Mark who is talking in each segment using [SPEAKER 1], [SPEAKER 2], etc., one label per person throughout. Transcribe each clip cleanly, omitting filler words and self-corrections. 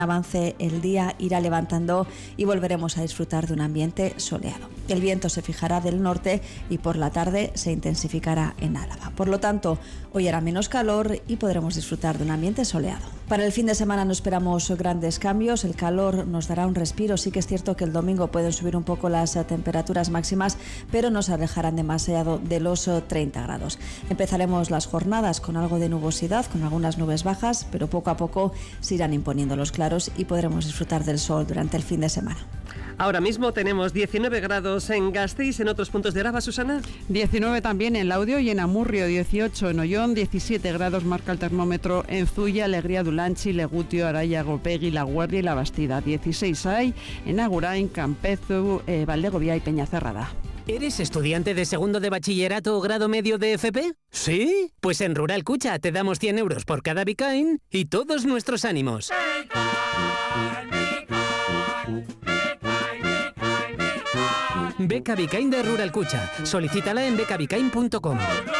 [SPEAKER 1] avance el día irá levantando y volveremos a disfrutar de un ambiente soleado. El viento se fijará del norte y por la tarde se intensificará en Álava. Por lo tanto, hoy hará menos calor y podremos disfrutar de un ambiente soleado. Para el fin de semana no esperamos grandes cambios, el calor nos dará un respiro. Sí que es cierto que el domingo pueden subir un poco las temperaturas máximas, pero no se alejarán demasiado de los 30 grados. Empezaremos las jornadas con algo de nubosidad, con algunas nubes bajas, pero poco a poco se irán imponiendo los claros y podremos disfrutar del sol durante el fin de semana.
[SPEAKER 2] Ahora mismo tenemos 19 grados en Gasteiz, en otros puntos de Araba, Susana.
[SPEAKER 3] 19 también en Laudio y en Amurrio, 18 en Ollón, 17 grados marca el termómetro en Zuya, Alegría, Dulanchi, Legutio, Araya, Gopegui, La Guardia y La Bastida. 16 hay en Agurain, Campezu, Valdegovía y Peñacerrada.
[SPEAKER 4] ¿Eres estudiante de segundo de bachillerato o grado medio de FP? ¿Sí? Pues en Rural Cucha te damos 100 euros por cada Bicain y todos nuestros ánimos. Beca Bicain de Rural Cucha. Solicítala en becabicain.com.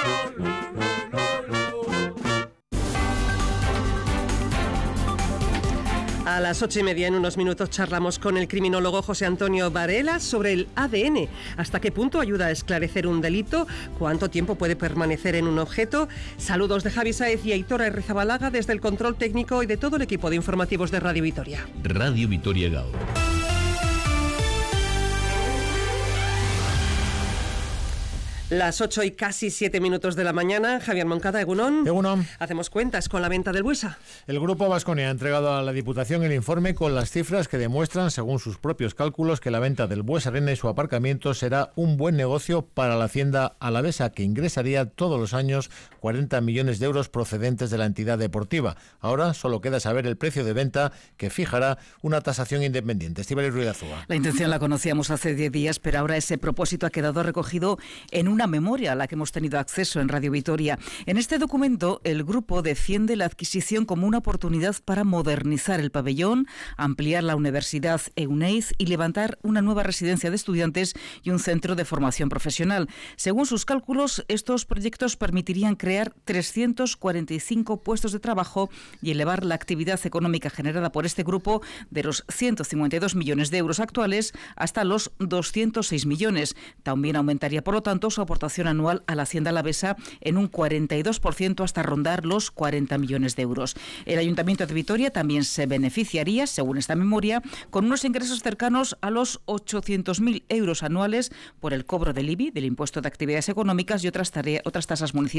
[SPEAKER 2] A las 8:30, en unos minutos, charlamos con el criminólogo José Antonio Varela sobre el ADN. ¿Hasta qué punto ayuda a esclarecer un delito? ¿Cuánto tiempo puede permanecer en un objeto? Saludos de Javi Sáez y Aitor Arrizabalaga desde el control técnico y de todo el equipo de informativos de Radio Vitoria.
[SPEAKER 5] Radio Vitoria Gaur.
[SPEAKER 2] Las 8 y casi 7 minutos de la mañana. Javier Moncada, Egunon.
[SPEAKER 6] Egunon.
[SPEAKER 2] Hacemos cuentas con la venta del Buesa.
[SPEAKER 6] El Grupo Baskonia ha entregado a la Diputación el informe con las cifras que demuestran, según sus propios cálculos, que la venta del Buesa Arena y su aparcamiento será un buen negocio para la Hacienda alavesa, que ingresaría todos los años 40 millones de euros procedentes de la entidad deportiva. Ahora solo queda saber el precio de venta, que fijará una tasación independiente. Estíbaliz Ruiz de Azúa.
[SPEAKER 7] La intención la conocíamos hace 10 días, pero ahora ese propósito ha quedado recogido en una memoria a la que hemos tenido acceso en Radio Vitoria. En este documento, el grupo defiende la adquisición como una oportunidad para modernizar el pabellón, ampliar la Universidad Euneiz y levantar una nueva residencia de estudiantes y un centro de formación profesional. Según sus cálculos, estos proyectos permitirían crear 345 puestos de trabajo y elevar la actividad económica generada por este grupo de los 152 millones de euros actuales hasta los 206 millones. También aumentaría, por lo tanto, su aportación anual a la Hacienda alavesa en un 42% hasta rondar los 40 millones de euros. El Ayuntamiento de Vitoria también se beneficiaría, según esta memoria, con unos ingresos cercanos a los 800.000 euros anuales por el cobro del IBI, del Impuesto de Actividades Económicas, y otras tasas municipales